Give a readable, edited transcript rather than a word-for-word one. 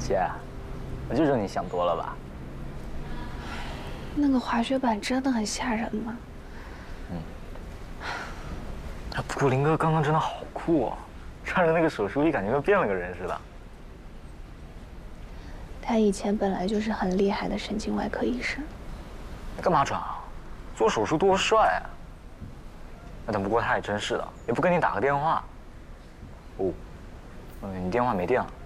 姐，我就说你想多了吧。 那个滑雪板真的很吓人吗？ 不过林哥刚刚真的好酷哦，穿着那个手术衣，感觉跟变了个人似的。 他以前本来就是很厉害的神经外科医生。 干嘛转啊？做手术多帅啊！但不过他也真是的，也不跟你打个电话。哦，你电话没电了。